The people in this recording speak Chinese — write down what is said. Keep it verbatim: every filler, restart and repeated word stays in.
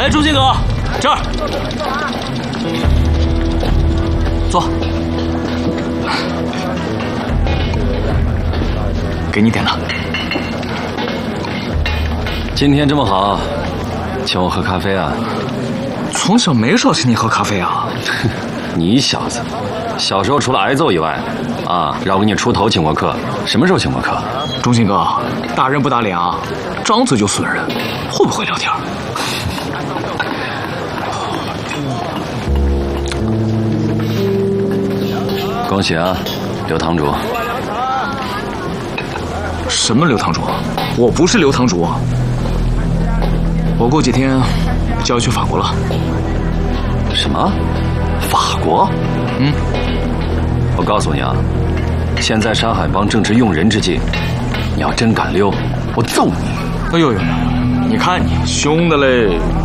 哎，朱金哥，这儿坐。给你点的。 今天这么好，请我喝咖啡啊？ 从小没少请你喝咖啡啊。 你小子，小时候除了挨揍以外，啊，让我给你出头请过客，什么时候请过客？ 忠信哥，打人不打脸啊，张嘴就损人，会不会聊天？ 恭喜啊，刘堂主。 什么刘堂主？我不是刘堂主，我过几天就要去法国了。 什么？法国？ 嗯。 我告诉你啊，现在山海帮正值用人之际，你要真敢溜，我揍你！ 哎呦呦呦，你看你凶的嘞！